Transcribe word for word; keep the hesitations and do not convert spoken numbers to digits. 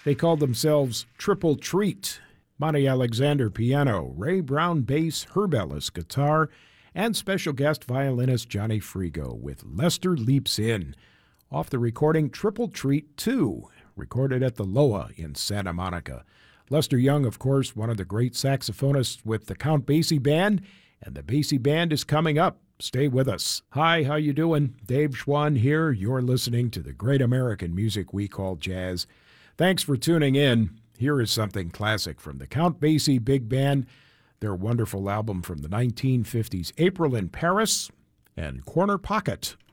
They called themselves Triple Treat. Monty Alexander piano, Ray Brown bass, Herb Ellis guitar, and special guest violinist Johnny Frigo with Lester Leaps In, off the recording Triple Treat two, recorded at the L O A in Santa Monica. Lester Young, of course, one of the great saxophonists with the Count Basie Band, and the Basie Band is coming up. Stay with us. Hi, how you doing? Dave Schwann here. You're listening to the great American music we call jazz. Thanks for tuning in. Here is something classic from the Count Basie Big Band, their wonderful album from the nineteen fifties, April in Paris and Corner Pocket.